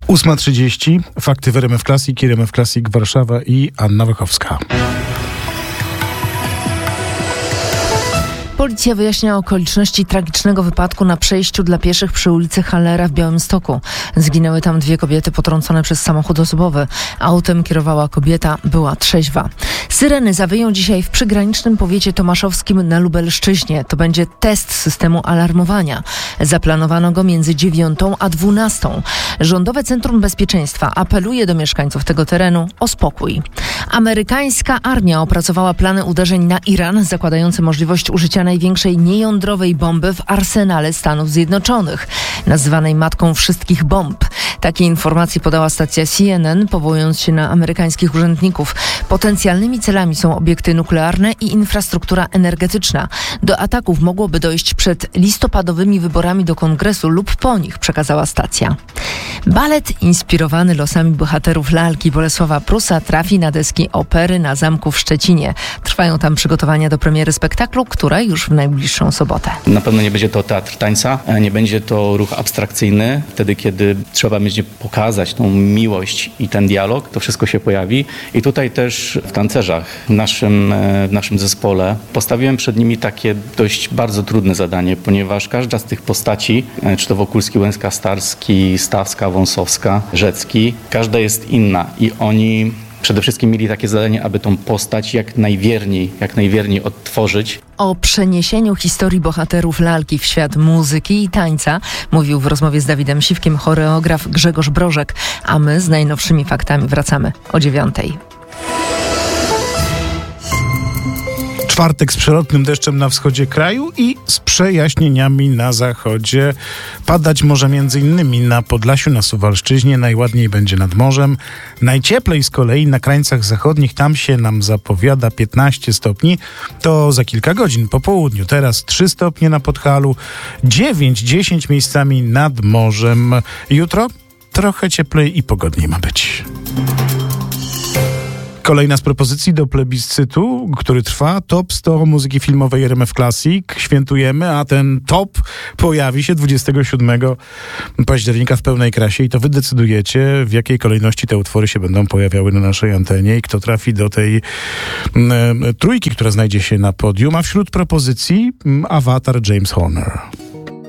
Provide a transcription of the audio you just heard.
8:30. Fakty w RMF Classic, RMF Classic Warszawa i Anna Wychowska. Policja wyjaśnia okoliczności tragicznego wypadku na przejściu dla pieszych przy ulicy Hallera w Białymstoku. Zginęły tam 2 kobiety potrącone przez samochód osobowy. Autem kierowała kobieta, była trzeźwa. Syreny zawyją dzisiaj w przygranicznym powiecie tomaszowskim na Lubelszczyźnie. To będzie test systemu alarmowania. Zaplanowano go między 9 a 12. Rządowe Centrum Bezpieczeństwa apeluje do mieszkańców tego terenu o spokój. Amerykańska armia opracowała plany uderzeń na Iran, zakładające możliwość użycia największej niejądrowej bomby w arsenale Stanów Zjednoczonych, nazywanej matką wszystkich bomb. Takie informacje podała stacja CNN, powołując się na amerykańskich urzędników. Potencjalnymi celami są obiekty nuklearne i infrastruktura energetyczna. Do ataków mogłoby dojść przed listopadowymi wyborami do Kongresu lub po nich, przekazała stacja. Balet inspirowany losami bohaterów lalki Bolesława Prusa trafi na deski opery na Zamku w Szczecinie. Trwają tam przygotowania do premiery spektaklu, która już w najbliższą sobotę. Na pewno nie będzie to teatr tańca, nie będzie to ruch abstrakcyjny. Wtedy, kiedy trzeba będzie pokazać tą miłość i ten dialog, to wszystko się pojawi. I tutaj też w tancerzach, w naszym zespole, postawiłem przed nimi takie dość bardzo trudne zadanie, ponieważ każda z tych postaci, czy to Wokulski, Łęcka, Starski, Stawska, Wąsowska, Rzecki, każda jest inna i oni przede wszystkim mieli takie zadanie, aby tą postać jak najwierniej odtworzyć. O przeniesieniu historii bohaterów lalki w świat muzyki i tańca mówił w rozmowie z Dawidem Siwkiem choreograf Grzegorz Brożek, a my z najnowszymi faktami wracamy o 9. Czwartek z przelotnym deszczem na wschodzie kraju i z przejaśnieniami na zachodzie. Padać może m.in. na Podlasiu, na Suwalszczyźnie, najładniej będzie nad morzem. Najcieplej z kolei na krańcach zachodnich, tam się nam zapowiada 15 stopni. To za kilka godzin po południu. Teraz 3 stopnie na Podhalu, 9-10 miejscami nad morzem. Jutro trochę cieplej i pogodniej ma być. Kolejna z propozycji do plebiscytu, który trwa, top 100 muzyki filmowej RMF Classic. Świętujemy, a ten top pojawi się 27 października w pełnej krasie i to wy decydujecie, w jakiej kolejności te utwory się będą pojawiały na naszej antenie i kto trafi do tej trójki, która znajdzie się na podium. A wśród propozycji Avatar James Horner.